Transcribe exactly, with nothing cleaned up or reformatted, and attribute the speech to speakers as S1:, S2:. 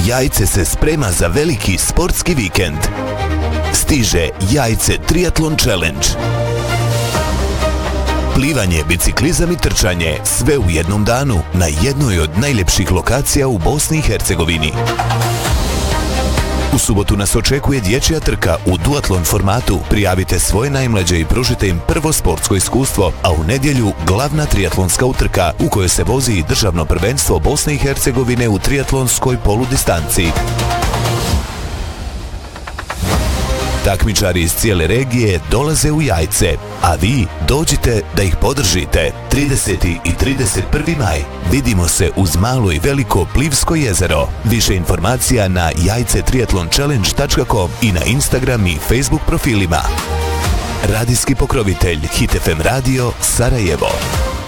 S1: Jajce se sprema za veliki sportski vikend. Stiže Jajce Triatlon Challenge. Plivanje, biciklizam i trčanje, sve u jednom danu na jednoj od najljepših lokacija u Bosni i Hercegovini. U subotu nas očekuje dječja trka u duatlon formatu. Prijavite svoje najmlađe i pružite im prvo sportsko iskustvo, a u nedjelju glavna triatlonska utrka u kojoj se vozi i državno prvenstvo Bosne i Hercegovine u triatlonskoj poludistanci. Takmičari iz cijele regije dolaze u Jajce, a vi dođite da ih podržite. trideseti i trideset prvi maj. Vidimo se uz Malo i Veliko Plivsko jezero. Više informacija na jajce triatlon challenge tačka com i na Instagram i Facebook profilima. Radijski pokrovitelj Hit F M Radio Sarajevo.